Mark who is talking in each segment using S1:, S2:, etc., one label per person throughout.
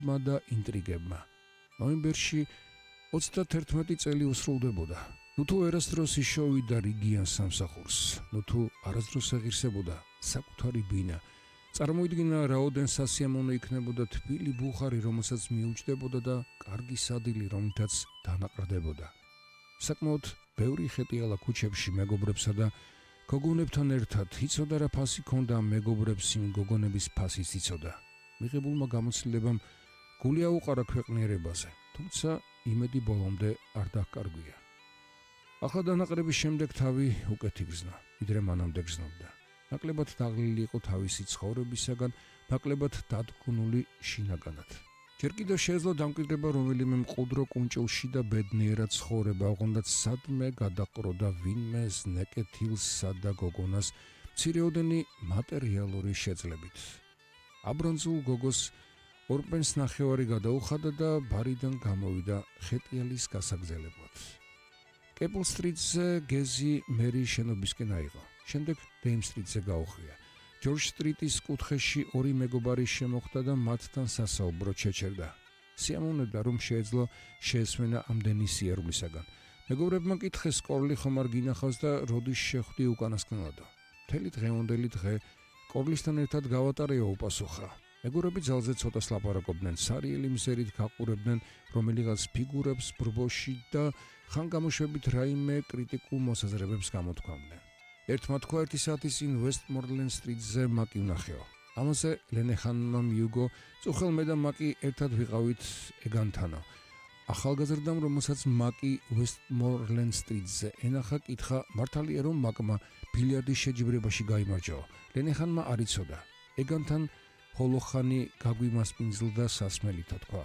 S1: ფაქტმა და ინტრიგებმა. ნოემბერში 31 წელი უსრულდებოდა. ნუ თუ ერასდროს იშოვიდა რიგიან სამსახურს, ნუ თუ არასდროს ეღირსებოდა საკუთარი ბინა. წარმოიდგინა რაოდენ სასიამოვნო იქნებოდა თბილი ბუხარი, რომელსაც მიუჯდებოდა და კარგი სადილი, რომლითაც დანაყრდებოდა. საკმაოდ ბევრი ხეტიალა ქუჩებში მეგობრებსა და გოგონებთან ერთად იცოდა რა ფასი ქონდა მეგობრებს იმ გოგონების ფასიც იცოდა. მიღებულმა გამოცდილებამ გული აუყარა ქვეყნიერებაზე, თუმცა იმედი ბოლომდე არ დაკარგვია. ახლა დანაყრების შემდეგ თავი უკეთ იგრძნა, ვიდრე მანამდე გრძნობდა. ნაკლებად დაღლილი იყო თავისი ცხოვრებისაგან, ნაკლებად დადგუნული შინაგანად. ჯერ კიდევ შეეძლო დამკვიდრება რომელიმე მყუდრო კუნჭულში და ბედნიერად ცხოვრება, ოღონდაც სადმე გადაყრო და ვინმე ზნეკეთილსა და გოგონას მცირეოდენი მატერიალური შეძლებით. აბრონზულ გოგოს ორპენს ნახევარი გადაუხადა და ბარიდან გამოვიდა ხეტიალის გასაგზელებლად. კეპლ სტრიტზე გეზი მერის შენობისკენ აიღო. შემდეგ დეიმ სტრიტზე გაუხვია. ჯორჯ სტრიტის კუთხეში ორი მეგობარი შემოხვდა და მათთან სასაუბროდ შეჩერდა. სიამოვნებდა რომ შეეძლო შეესვენა ამდენი სიარულისაგან. მეგობრებმა კითხეს კორლი ხომ არ გინახავს და როდის შეხვდი უკანასკნელადო. მთელი დღევანდელი დღე კორლისთან ერთად გავატარეო, უპასუხა. მეგობრები ძალზე ცოტას ლაპარაკობდნენ, სარიელი მზერით გაყურებდნენ რომელიღაც ფიგურებს ბრბოში და ხან გამოშვებით რაიმე კრიტიკულ მოსაზრებებს გამოთქვამდნენ. ერთმა თქვა 1 საათის წინ ვესტმორლენდ სტრიტზე მაკი ვნახეო. ამაზე ლენეხანმა მიუგო, წუხელ მე და მაკი ერთად ვიყავით ეგანთანო. ახალგაზრდამ, რომელსაც მაკი ვესტმორლენდ სტრიტზე ენახა, კითხა, მართალია რომ მაკმა ბილიარდის შეჯიბრებაში გაიმარჯვა. ლენეხანმა არ იცოდა. ეგანთან ჰოლოხანი გაგვიმასპინძლდა სასმელით თქვა.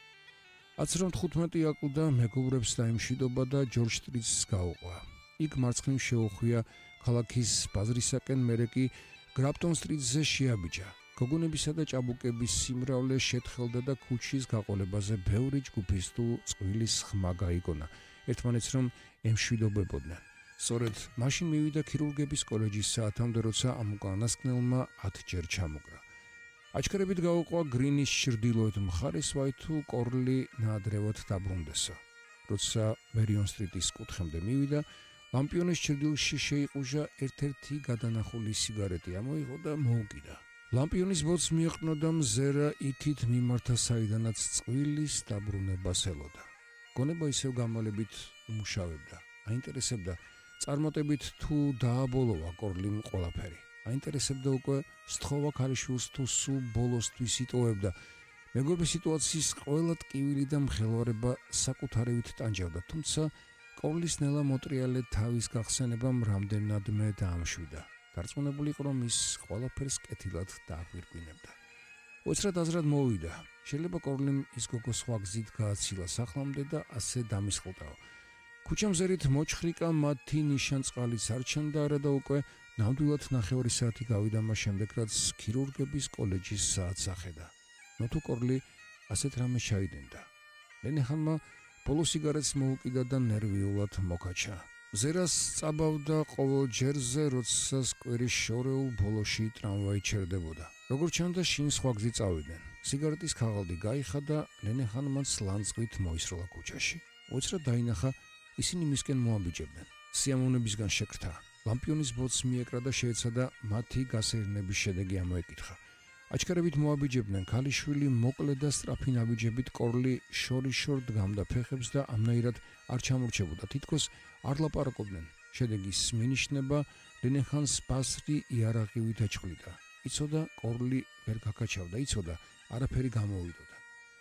S1: 15 აკლდა მეგობრებს დაიმშვიდობა და ჯორჯ სტრიტს გაუყვა. იქ მარცხნივ შეუხვია ქალაქის ბაზრისაკენ, მერე კი გრაპტონ სტრიტზე შეაბიჯა. გოგონებისა და ჭაბუკების სიმრავლე შეთხელდა და ქუჩის გაყოლებაზე ბევრი ჯგუფის თუ წყვილის ხმა გაიგონა. ერთმანეთს რომ ემშვიდობებოდნენ. სწორედ მაშინ მივიდა ქირურგების კოლეჯის საათამდე, როცა ამ უკანასკნელმა 10 ჯერ ჩამოკრა. აჩქარებით გაუყვა გრინის ჩრდილოეთ მხარეს, ვაითუ კორლი ნაადრევად დაბრუნდესა. როცა მერიონ სტრიტის კუთხემდე მივიდა, ლამპიონის ჩრდილში შეიყუჟა ერთ-ერთი გადანახული სიგარეტი, ამოიღო და მოუკიდა. ლამპიონის ბოთს მიეყნო და მზერა იქით მიმართა, საიდანაც წყვილის დაბრუნებას ელოდა. გონება ისევ გამალებით უმუშავებდა, აინტერესებდა წარმატებით თუ დააბოლოვა კორლიმ ყველაფერი. აინტერესებდა უკვე სთხოვა ქალიშვილს თუ სულ ბოლოსთვის იტოვებდა. მეგობრის სიტუაციის ყველა ტკივილი და მხელვარება საკუთარივით ტანჯავდა, თუმცა კორლის ნელა მოტრიალე თავის გახსენებამ რამდენადმე დაამშვიდა. დარწმუნებული იყო რომ ის ყველაფერს კეთილად დააგვირგვინებდა. უცრად აზრად მოვიდა. შეიძლება კორლიმ ის გოგო სხვა გზით გააცილა სახლამდე და ასე დამისხლტაო. ქუჩამზერით მოჩხრიკა მათი ნიშანწყალიც არ ჩანდა, არა და უკვე ნამდვილად 9 საათი გავიდა მას შემდეგ, რაც ქირურგების კოლეჯის საათს ახედა. ნოთუ კორლი ასეთ რამე ჩაიდენდა. ლენეხანმა ბოლო სიგარეტს მოუკიდა და ნერვიულად მოკაჩა. ზერას წაბავდა ყოველ ჯერზე, როცა სკვერის შორეულ ბოლოში ტრამვაი ჩერდებოდა. როგორც ჩანდა, შინ სხვა გზით წავიდნენ. სიგარეტის ქაღალდი გაიხა და ლენეხანმაც ლანძღვით მოისროლა ქუჩაში. უცრად დაინახა, ისინი მისკენ მოამბიჯებდნენ. სიამოვნებისგან შეკრთა. ლამპიონის ბოთს მიეკრა და შეეცადა მათი გასეირნების შედეგი ამოეკითხა. აჩქარებით მოაბიჯებდნენ. ქალიშვილი მოკლე და სწრაფი ნაბიჯებით კორლი შორიშორ დგამდა ფეხებს და ამნაირად არ ჩამორჩებოდა. თითქოს არ ლაპარაკობდნენ. შედეგის მინიშნება ლენეხანს ბასრი იარაღივით ეჭყლიდა. იცოდა კორლი ვერ გაკაჩავდა, იცოდა არაფერი გამოვიდოდა.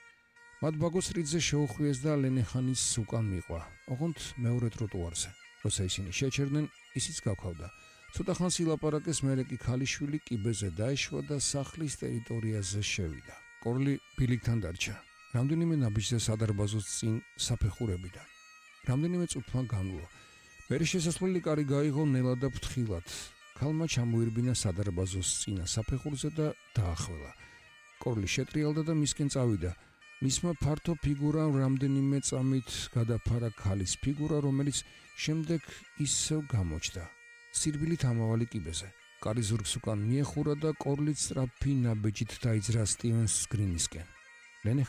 S1: მათ ბაგოს რიძე შეუხვიეს და ლენეხანის უკან მიყვა. ოღონდ მეორე ტროტუარზე. როცა ისინი შეჩერდნენ, ისიც გაქავდა. ცოტა ხანს ილაპარაკეს, მერე კი ქალიშვილი კიბეზე დაეშვა და სახლის ტერიტორიაზე შევიდა. კორლი ბილიკთან დარჩა. რამდენიმე ნაბიჯზე სადარბაზოს წინ საფეხურებიდან. რამდენიმე წუთმა განვლო. მერე შესასვლელი კარი გაიღო ნელა და ფრთხილად. ქალმა ჩამოირბინა სადარბაზოს წინა საფეხურზე და დაახველა. კორლი შეტრიალდა და მისკენ წავიდა. მისმა ფართო ფიგურამ რამდენიმე წამით გადაფარა ქალის ფიგურა, რომელიც შემდეგ ისევ გამოჩნდა. სირბილით ამავალი კიბეზე. კარი ზურგს უკან მიეხურა და კორლიც სწრაფი ნაბეჯით დაიძრა სტივენს გრინისკენ.